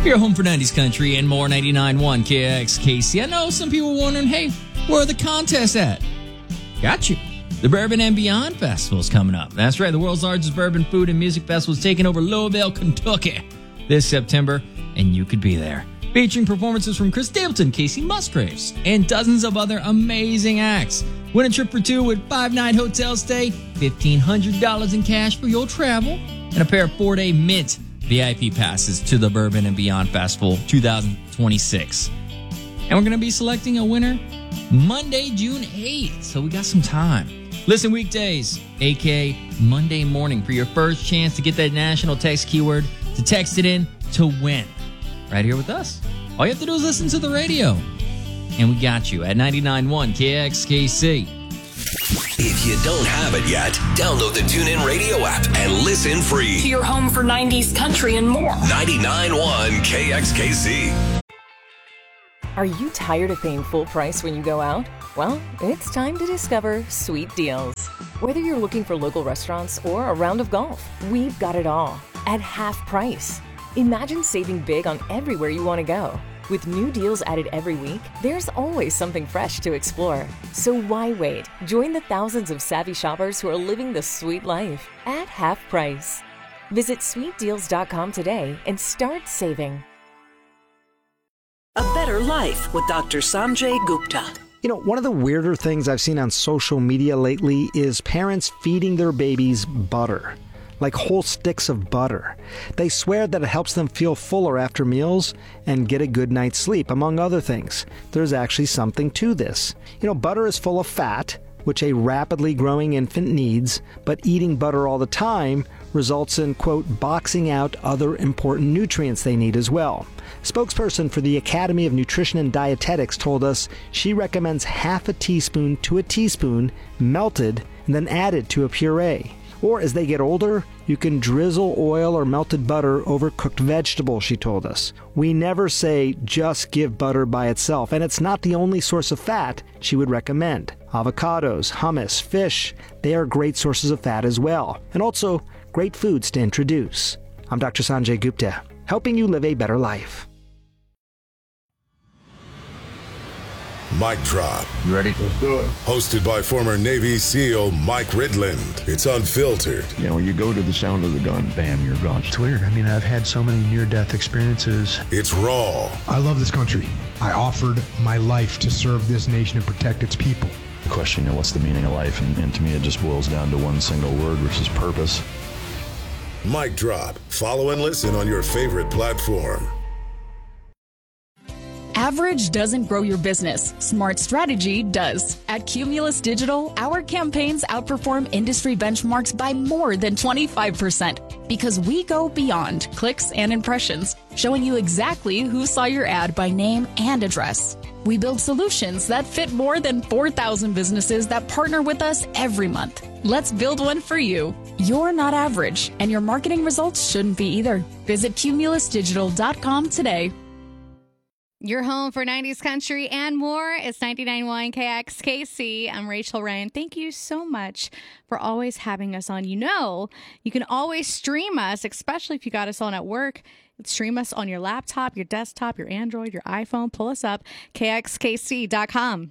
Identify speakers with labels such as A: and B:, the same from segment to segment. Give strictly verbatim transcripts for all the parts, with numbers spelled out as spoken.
A: Your home for nineties country and more. Ninety-nine point one K X K C. I know some people wondering, hey, where are the contests at? Got you. The Bourbon and Beyond Festival is coming up. That's right, the world's largest bourbon food and music festival is taking over Louisville, Kentucky this September, and you could be there. Featuring performances from Chris Stapleton, Casey Musgraves, and dozens of other amazing acts. Win a trip for two with five-night hotel stay, fifteen hundred dollars in cash for your travel, and a pair of four-day Mint V I P passes to the Bourbon and Beyond Festival twenty twenty-six. And we're going to be selecting a winner Monday, June eighth, so we got some time. Listen weekdays, a k a. Monday morning, for your first chance to get that national text keyword to text it in to win. Right here with us. All you have to do is listen to the radio. And we got you at ninety-nine point one K X K C.
B: If you don't have it yet, download the TuneIn Radio app and listen free.
C: To your home for nineties country and more.
B: ninety-nine point one K X K C.
D: Are you tired of paying full price when you go out? Well, it's time to discover Sweet Deals. Whether you're looking for local restaurants or a round of golf, we've got it all at half price. Imagine saving big on everywhere you want to go. With new deals added every week, there's always something fresh to explore. So why wait? Join the thousands of savvy shoppers who are living the sweet life at half price. Visit sweet deals dot com today and start saving.
E: A Better Life with Doctor Sanjay Gupta.
F: You know, one of the weirder things I've seen on social media lately is parents feeding their babies butter. Like whole sticks of butter. They swear that it helps them feel fuller after meals and get a good night's sleep, among other things. There's actually something to this. You know, butter is full of fat, which a rapidly growing infant needs, but eating butter all the time results in, quote, boxing out other important nutrients they need as well. Spokesperson for the Academy of Nutrition and Dietetics told us she recommends half a teaspoon to a teaspoon melted and then added to a puree. Or as they get older, you can drizzle oil or melted butter over cooked vegetables, she told us. We never say just give butter by itself, and it's not the only source of fat she would recommend. Avocados, hummus, fish, they are great sources of fat as well, and also great foods to introduce. I'm Doctor Sanjay Gupta, helping you live a better life.
G: Mic Drop.
H: You ready? Let's do it.
G: Hosted by former Navy SEAL Mike Ridland. It's unfiltered.
H: You know, when you go to the sound of the gun, bam, you're gone.
I: It's weird. I mean, I've had so many near-death experiences.
G: It's raw.
J: I love this country. I offered my life to serve this nation and protect its people.
H: The question, you know, what's the meaning of life? And, and to me, it just boils down to one single word, which is purpose.
G: Mic Drop. Follow and listen on your favorite platform.
K: Average doesn't grow your business. Smart strategy does. At Cumulus Digital, our campaigns outperform industry benchmarks by more than twenty-five percent because we go beyond clicks and impressions, showing you exactly who saw your ad by name and address. We build solutions that fit more than four thousand businesses that partner with us every month. Let's build one for you. You're not average, and your marketing results shouldn't be either. Visit cumulus digital dot com today.
L: Your home for nineties country and more. It's ninety-nine point one K X K C. I'm Rachel Ryan. Thank you so much for always having us on. You know, you can always stream us, especially if you got us on at work. Stream us on your laptop, your desktop, your Android, your iPhone. Pull us up, K X K C dot com.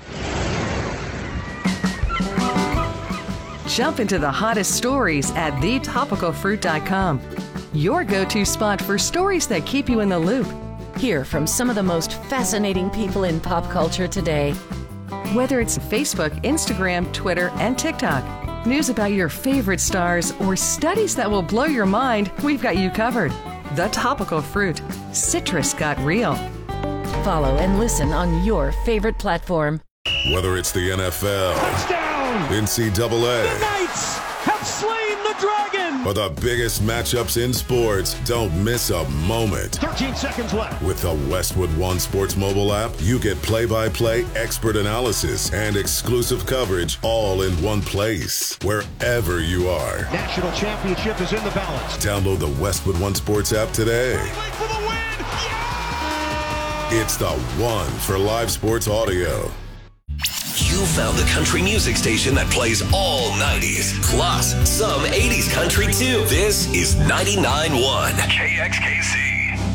M: Jump into the hottest stories at the topical fruit dot com. Your go-to spot for stories that keep you in the loop. Hear from some of the most fascinating people in pop culture today. Whether it's Facebook, Instagram, Twitter, and TikTok, news about your favorite stars, or studies that will blow your mind, we've got you covered. The Topical Fruit. Citrus got real. Follow and listen on your favorite platform.
G: Whether it's the N F L, touchdown, N C double A,
N: the Knights have slain the dragon,
G: or the biggest matchups in sports, don't miss a moment.
N: thirteen seconds left.
G: With the Westwood One Sports mobile app, you get play-by-play expert analysis and exclusive coverage all in one place, wherever you are.
N: National championship is in the balance.
G: Download the Westwood One Sports app today.
N: For the win. Yeah!
G: It's the one for live sports audio.
B: You found the country music station that plays all nineties, plus some eighties country too. This is ninety-nine point one K X K C.